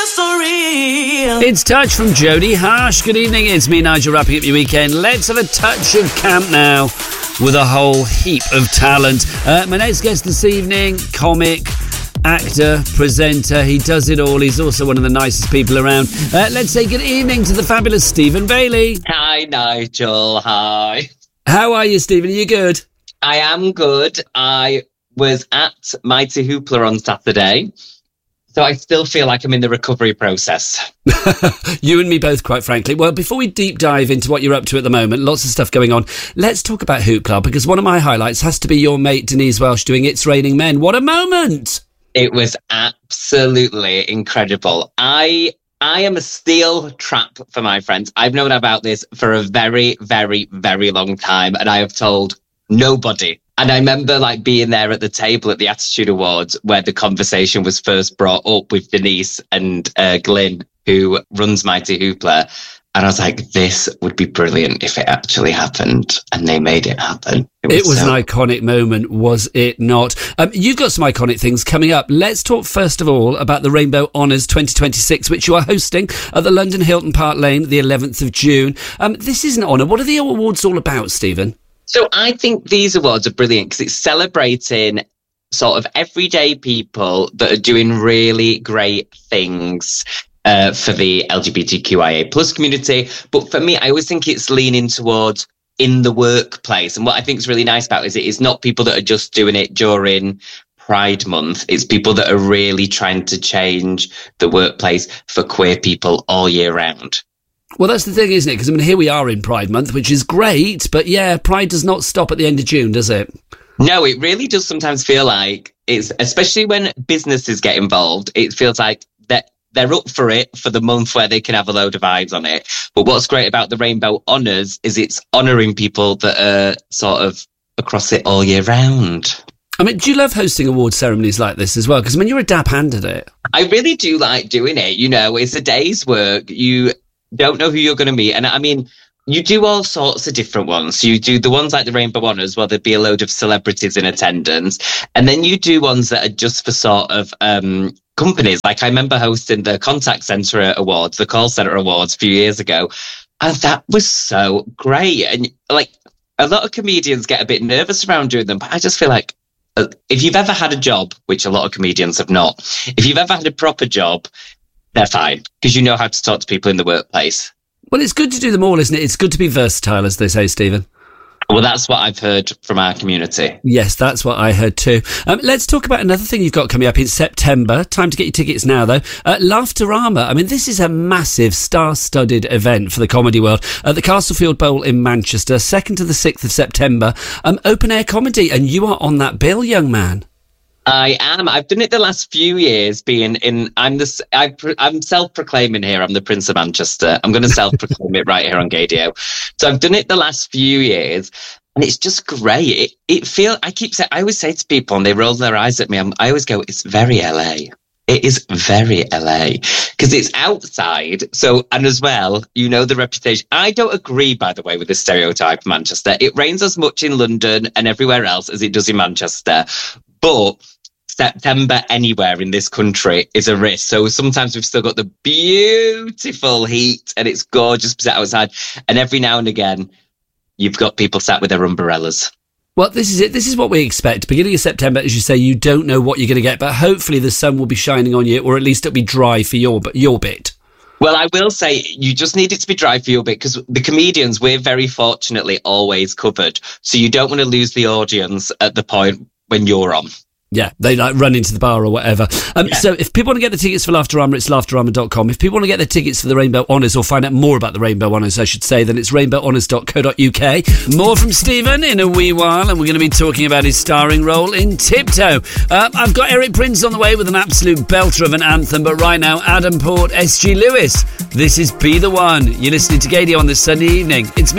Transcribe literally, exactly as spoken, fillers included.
so real. It's Touch from Jodie Harsh. Good evening, it's me, Nigel, wrapping up your weekend. Let's have a touch of camp now with a whole heap of talent. Uh, my next guest this evening, comic, actor, presenter, he does it all. He's also one of the nicest people around. Uh, let's say good evening to the fabulous Stephen Bailey. Hi, Nigel. Hi. How are you, Stephen? Are you good? I am good. I was at Mighty Hoopla on Saturday, so I still feel like I'm in the recovery process. You and me both, quite frankly. Well, before we deep dive into what you're up to at the moment, lots of stuff going on, let's talk about Hoopla, because one of my highlights has to be your mate Denise Welsh doing It's Raining Men. What a moment! It was absolutely incredible. I I am a steel trap for my friends. I've known about this for a very, very, very long time, and I have told nobody. And I remember like being there at the table at the Attitude Awards where the conversation was first brought up with Denise and uh, Glyn, who runs Mighty Hoopla. And I was like, this would be brilliant if it actually happened. And they made it happen. It was, it was so- an iconic moment, was it not? Um, you've got some iconic things coming up. Let's talk first of all about the Rainbow Honours twenty twenty-six, which you are hosting at the London Hilton Park Lane, the eleventh of June. Um, this is an honour. What are the awards all about, Stephen? So I think these awards are brilliant because it's celebrating sort of everyday people that are doing really great things uh, for the L G B T Q I A plus community. But for me, I always think it's leaning towards in the workplace. And what I think is really nice about it is it is not people that are just doing it during Pride Month. It's people that are really trying to change the workplace for queer people all year round. Well, that's the thing, isn't it? Because, I mean, here we are in Pride Month, which is great, but yeah, Pride does not stop at the end of June, does it? No, it really does sometimes feel like it's, especially when businesses get involved, it feels like that they're up for it for the month where they can have a load of eyes on it. But what's great about the Rainbow Honours is it's honouring people that are sort of across it all year round. I mean, do you love hosting award ceremonies like this as well? Because, I mean, you're a dap hand at it. I really do like doing it. You know, it's a day's work. You don't know who you're going to meet. And I mean, you do all sorts of different ones. So you do the ones like the Rainbow Honours, where there'd be a load of celebrities in attendance. And then you do ones that are just for sort of um, companies. Like I remember hosting the Contact Centre Awards, the Call Centre Awards a few years ago. And that was so great. And like a lot of comedians get a bit nervous around doing them, but I just feel like uh, if you've ever had a job, which a lot of comedians have not, if you've ever had a proper job, they're fine because you know how to talk to people in the workplace. Well, it's good to do them all, isn't it? It's good to be versatile, as they say, Stephen. Well, that's what I've heard from our community. Yes, that's what I heard too. Um, let's talk about another thing you've got coming up in September. Time to get your tickets now, though. Uh, Laughterama. I mean, this is a massive, star-studded event for the comedy world at the Castlefield Bowl in Manchester, second to the sixth of September. Um, open-air comedy, and you are on that bill, young man. I am. I've done it the last few years. Being in, I'm the. I, I'm self-proclaiming here. I'm the Prince of Manchester. I'm going to self-proclaim it right here on Gadio. So I've done it the last few years, and it's just great. It, it feel. I keep saying. I always say to people, and they roll their eyes at me. I'm, I always go, "It's very L A." It is very L A because it's outside. So, and as well, you know the reputation. I don't agree, by the way, with the stereotype of Manchester. It rains as much in London and everywhere else as it does in Manchester, but September anywhere in this country is a risk. So sometimes we've still got the beautiful heat and it's gorgeous outside. And every now and again, you've got people sat with their umbrellas. Well, this is it. This is what we expect. Beginning of September, as you say, you don't know what you're going to get, but hopefully the sun will be shining on you, or at least it'll be dry for your your bit. Well, I will say you just need it to be dry for your bit because the comedians, we're very fortunately always covered. So you don't want to lose the audience at the point when you're on. Yeah, they like run into the bar or whatever. Um, yeah. So if people want to get the tickets for Laughterama, it's laughterama dot com. If people want to get the tickets for the Rainbow Honours or find out more about the Rainbow Honours, I should say, then it's rainbow honours dot co dot uk. More from Stephen in a wee while, and we're going to be talking about his starring role in Tiptoe. Uh, I've got Eric Prince on the way with an absolute belter of an anthem, but right now, Adam Port, S G Lewis. This is Be The One. You're listening to Gadio on this Sunday evening. It's me.